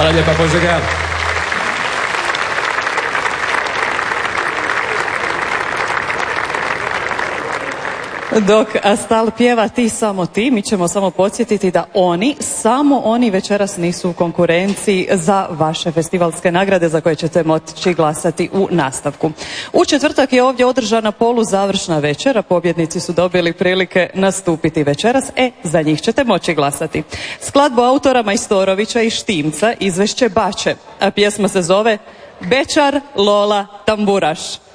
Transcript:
Hvala lijepa, Požega. Dok Astal pjeva Ti samo ti, mi ćemo samo podsjetiti da samo oni večeras nisu u konkurenciji za vaše festivalske nagrade za koje ćete moći glasati u nastavku. U četvrtak je ovdje održana poluzavršna večera, pobjednici su dobili prilike nastupiti večeras, za njih ćete moći glasati. Skladbu autora Majstorovića i Štimca izvešće Bače, a pjesma se zove Bečar Lola Tamburaš.